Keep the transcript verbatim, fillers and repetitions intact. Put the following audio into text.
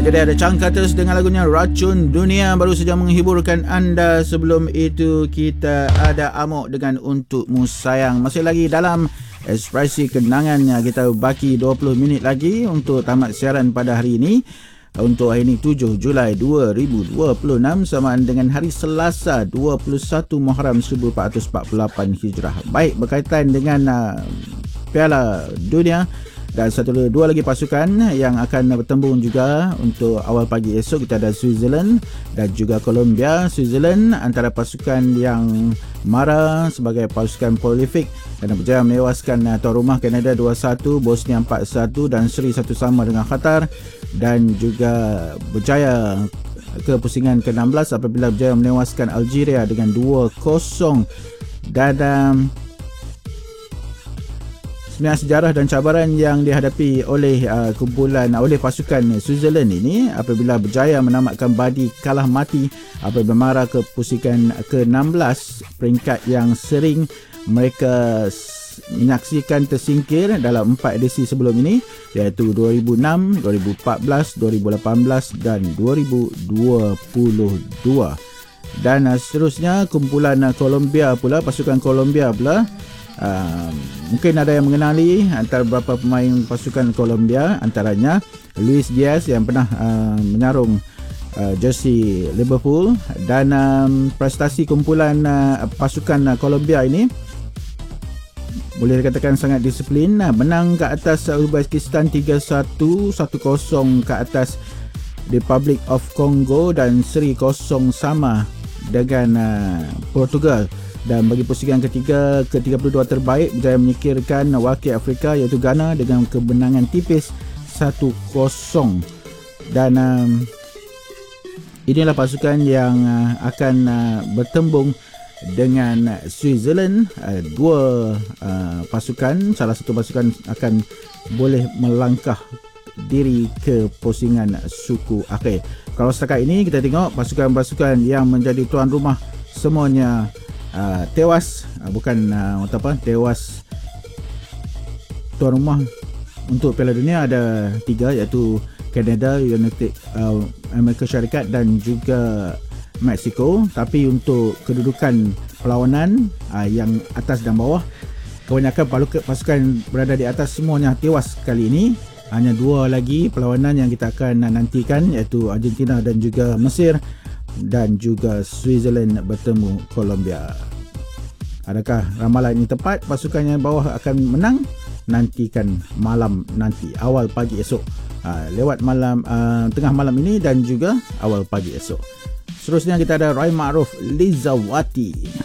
Itu dia ada Changkatus dengan lagunya Racun Dunia baru saja menghiburkan anda. Sebelum itu kita ada Amok dengan Untukmu Sayang. Masih lagi dalam Ekspresi Kenangan. Kita baki dua puluh minit lagi untuk tamat siaran pada hari ini. Untuk hari ini tujuh Julai dua ribu dua puluh enam samaan dengan hari Selasa dua puluh satu Muharram seribu empat ratus empat puluh lapan Hijrah. Baik, berkaitan dengan uh, Piala Dunia. Dan satu dua lagi pasukan yang akan bertembung juga untuk awal pagi esok. Kita ada Switzerland dan juga Colombia. Switzerland antara pasukan yang mara sebagai pasukan prolific dan berjaya menewaskan tuan rumah Kanada dua satu, Bosnia empat satu dan seri satu sama dengan Qatar. Dan juga berjaya ke pusingan ke enam belas apabila berjaya menewaskan Algeria dengan dua kosong. Dan um, sebenarnya sejarah dan cabaran yang dihadapi oleh uh, kumpulan uh, oleh pasukan Switzerland ini apabila berjaya menamatkan badi kalah mati apabila mara ke pusingan ke enam belas, peringkat yang sering mereka menyaksikan tersingkir dalam empat edisi sebelum ini, iaitu dua ribu enam, dua ribu empat belas, dua ribu lapan belas dan dua ribu dua puluh dua. Dan uh, seterusnya kumpulan uh, Colombia pula, pasukan Colombia pula. Uh, mungkin ada yang mengenali antara beberapa pemain pasukan Colombia, antaranya Luis Diaz yang pernah uh, menyarung uh, jersey Liverpool. Dan um, prestasi kumpulan uh, pasukan uh, Colombia ini boleh dikatakan sangat disiplin. uh, Menang ke atas uh, Uzbekistan tiga satu, satu kosong ke atas Republic of Congo dan seri kosong sama dengan uh, Portugal. Dan bagi pusingan ketiga ke tiga puluh dua terbaik berjaya menyingkirkan wakil Afrika iaitu Ghana dengan kemenangan tipis satu kosong. Dan um, inilah pasukan yang uh, akan uh, bertembung dengan Switzerland. Uh, dua uh, pasukan, salah satu pasukan akan boleh melangkah diri ke pusingan suku akhir. Kalau setakat ini kita tengok pasukan-pasukan yang menjadi tuan rumah semuanya Uh, tewas, uh, bukan uh, apa tewas tuan rumah untuk Piala Dunia ada tiga, iaitu Kanada, United uh, Amerika Syarikat dan juga Mexico. Tapi untuk kedudukan perlawanan uh, yang atas dan bawah, kebanyakan pasukan berada di atas semuanya tewas kali ini. Hanya dua lagi perlawanan yang kita akan nantikan, iaitu Argentina dan juga Mesir, dan juga Switzerland bertemu Colombia. Adakah ramalan ini tepat? Pasukan yang bawah akan menang? Nantikan malam nanti, awal pagi esok, uh, lewat malam uh, tengah malam ini dan juga awal pagi esok. Seterusnya kita ada Rai Ma'ruf Lizawati.